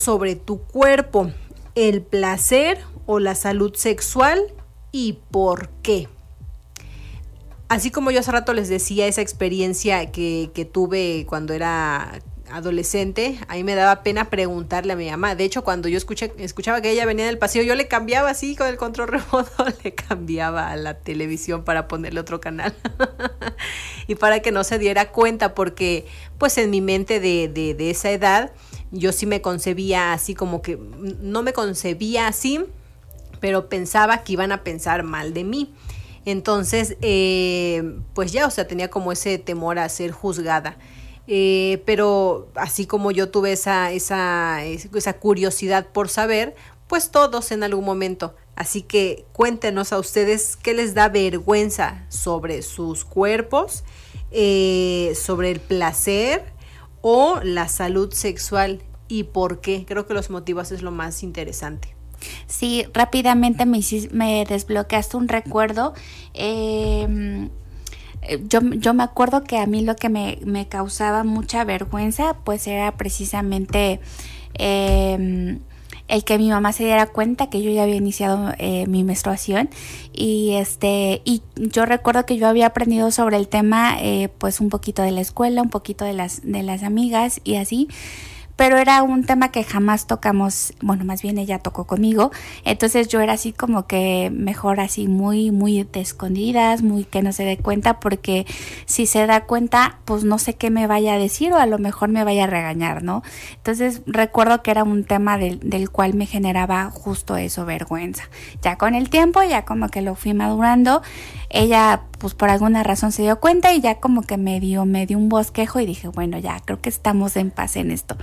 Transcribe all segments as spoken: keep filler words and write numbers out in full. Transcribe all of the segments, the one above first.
sobre tu cuerpo, el placer o la salud sexual y por qué. Así como yo hace rato les decía esa experiencia que, que tuve cuando era adolescente, a mí me daba pena preguntarle a mi mamá. De hecho, cuando yo escuché, escuchaba que ella venía del pasillo, yo le cambiaba así con el control remoto, le cambiaba a la televisión para ponerle otro canal y para que no se diera cuenta, porque pues en mi mente de, de, de esa edad yo sí me concebía así, como que no me concebía así, pero pensaba que iban a pensar mal de mí. Entonces, eh, pues ya, o sea, tenía como ese temor a ser juzgada. Eh, pero así como yo tuve esa, esa, esa curiosidad por saber, pues todos en algún momento. Así que cuéntenos a ustedes qué les da vergüenza sobre sus cuerpos, eh, sobre el placer o la salud sexual y por qué. Creo que los motivos es lo más interesante. Sí, rápidamente me, me desbloqueaste un recuerdo. Eh, Yo, yo me acuerdo que a mí lo que me, me causaba mucha vergüenza pues era precisamente eh, el que mi mamá se diera cuenta que yo ya había iniciado eh, mi menstruación y este y yo recuerdo que yo había aprendido sobre el tema eh, pues un poquito de la escuela, un poquito de las, de las amigas y así. Pero era un tema que jamás tocamos, bueno, más bien ella tocó conmigo, entonces yo era así como que mejor así muy, muy de escondidas, muy que no se dé cuenta, porque si se da cuenta, pues no sé qué me vaya a decir o a lo mejor me vaya a regañar, ¿no? Entonces recuerdo que era un tema del, del cual me generaba justo eso, vergüenza. Ya con el tiempo, ya como que lo fui madurando, ella pues por alguna razón se dio cuenta y ya como que me dio, me dio un bosquejo y dije, bueno, ya creo que estamos en paz en esto.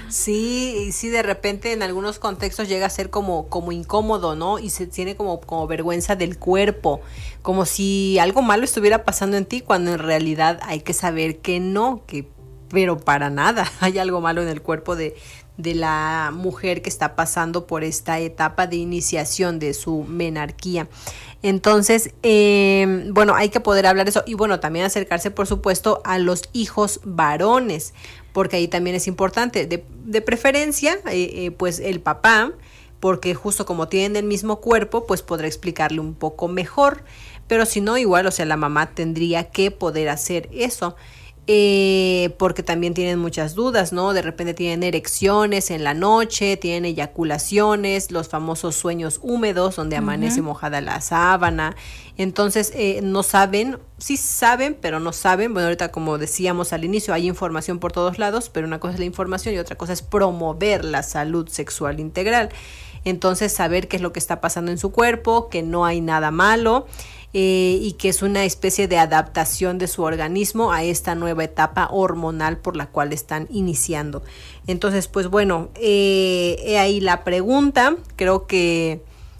Sí, sí, de repente en algunos contextos llega a ser como, como incómodo, ¿no? Y se tiene como, como vergüenza del cuerpo, como si algo malo estuviera pasando en ti, cuando en realidad hay que saber que no, que pero para nada hay algo malo en el cuerpo de, de la mujer que está pasando por esta etapa de iniciación de su menarquía. Entonces, eh, bueno, hay que poder hablar de eso y bueno, también acercarse, por supuesto, a los hijos varones, porque ahí también es importante, de, de preferencia, eh, eh, pues el papá, porque justo como tienen el mismo cuerpo, pues podrá explicarle un poco mejor, pero si no, igual, o sea, la mamá tendría que poder hacer eso. Eh, porque también tienen muchas dudas, ¿no? De repente tienen erecciones en la noche, tienen eyaculaciones, los famosos sueños húmedos donde amanece uh-huh. mojada la sábana. Entonces eh, no saben, sí saben, pero no saben. Bueno, ahorita como decíamos al inicio, hay información por todos lados, pero una cosa es la información y otra cosa es promover la salud sexual integral. Entonces saber qué es lo que está pasando en su cuerpo, que no hay nada malo. Eh, y que es una especie de adaptación de su organismo a esta nueva etapa hormonal por la cual están iniciando. Entonces, pues bueno, eh, he ahí la pregunta. Creo que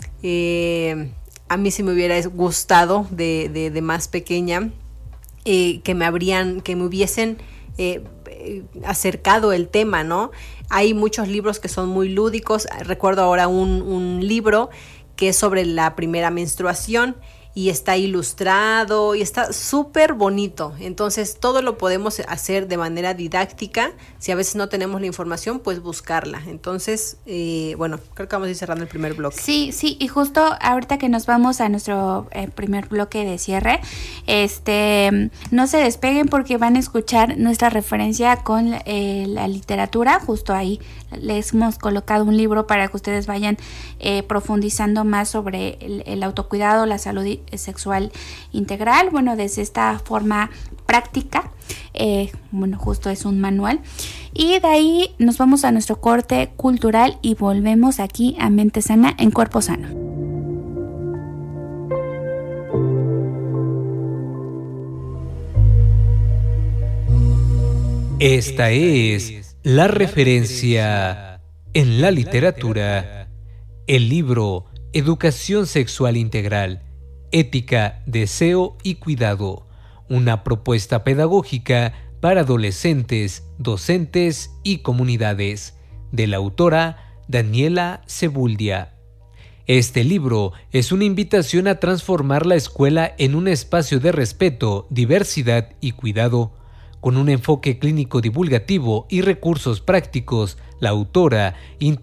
eh, a mí sí me hubiera gustado de, de, de más pequeña eh, que me habrían, que me hubiesen eh, acercado el tema, ¿no? Hay muchos libros que son muy lúdicos. Recuerdo ahora un, un libro que es sobre la primera menstruación. Y está ilustrado y está súper bonito. Entonces todo lo podemos hacer de manera didáctica. Si a veces no tenemos la información, pues buscarla. Entonces, eh, bueno, creo que vamos a ir cerrando el primer bloque. Sí, sí, y justo ahorita que nos vamos a nuestro eh, primer bloque de cierre, este, no se despeguen porque van a escuchar nuestra referencia con eh, la literatura. Justo ahí les hemos colocado un libro para que ustedes vayan eh, profundizando más sobre el, el autocuidado, la salud sexual integral, bueno, desde esta forma práctica, eh, bueno, justo es un manual, y de ahí nos vamos a nuestro corte cultural y volvemos aquí a Mente Sana en Cuerpo Sano. Esta es la referencia en la literatura, el libro Educación Sexual Integral, Ética, Deseo y Cuidado, una propuesta pedagógica para adolescentes, docentes y comunidades, de la autora Daniela Sebuldia. Este libro es una invitación a transformar la escuela en un espacio de respeto, diversidad y cuidado, Con un enfoque clínico divulgativo y recursos prácticos, la autora